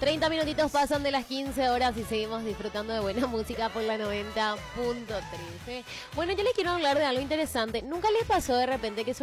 30 minutitos pasan de las 15 horas y seguimos disfrutando de buena música por la 90.13. Bueno, yo les quiero hablar de algo interesante. ¿Nunca les pasó de repente que